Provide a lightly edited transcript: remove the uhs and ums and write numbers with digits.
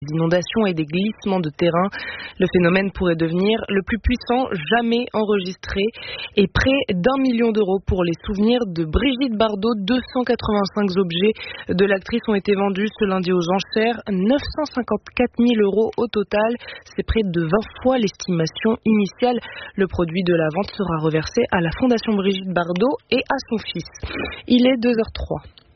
inondations et des glissements de terrain. Le phénomène pourrait devenir le plus puissant jamais enregistré et près d'1 million d'euros pour les souvenirs de Brigitte Bardot. 285 objets de l'actrice ont été vendus ce lundi aux enchères, 954 000 euros au total. C'est près de 20 fois l'estimation initiale. Le produit de la vente sera reversé à la Fondation Brigitte Bardot et à son fils. Il est 2h03.